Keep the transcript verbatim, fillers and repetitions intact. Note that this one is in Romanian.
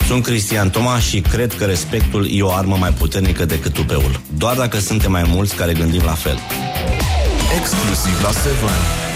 Sunt Cristian Toma și cred că respectul e o armă mai puternică decât tupeul. Doar dacă suntem mai mulți care gândim la fel. Exclusiv la Seven.